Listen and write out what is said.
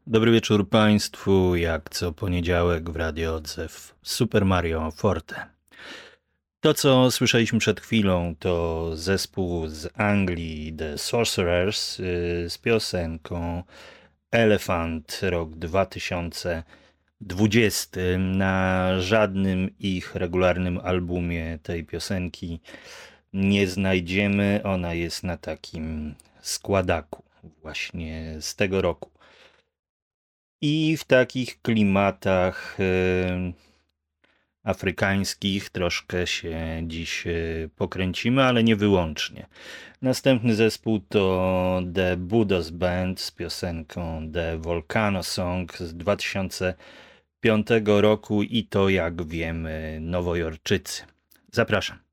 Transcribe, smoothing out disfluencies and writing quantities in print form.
Dobry wieczór Państwu, jak co poniedziałek w Radio Odzew Super Mario Forte. To, co słyszeliśmy przed chwilą, to zespół z Anglii The Sorcerers z piosenką Elephant, rok 2020. Na żadnym ich regularnym albumie tej piosenki nie znajdziemy. Ona jest na takim składaku właśnie z tego roku. I w takich klimatach afrykańskich troszkę się dziś pokręcimy, ale nie wyłącznie. Następny zespół to The Budos Band z piosenką The Volcano Song z 2005 roku i to, jak wiemy, Nowojorczycy. Zapraszam.